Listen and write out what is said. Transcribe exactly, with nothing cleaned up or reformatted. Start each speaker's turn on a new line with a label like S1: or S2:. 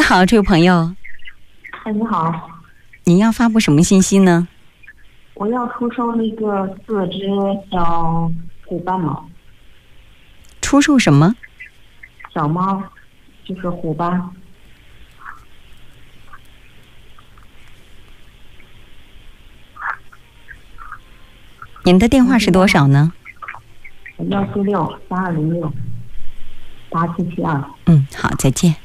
S1: 好，这位朋友。
S2: 哎，你好。
S1: 您要发布什么信息呢？
S2: 我要出售那个四只小虎斑猫。
S1: 出售什么？
S2: 小猫，就是虎斑。
S1: 您的电话是多少呢？
S2: 幺四六三二零六八七七二。
S1: 嗯，好，再见。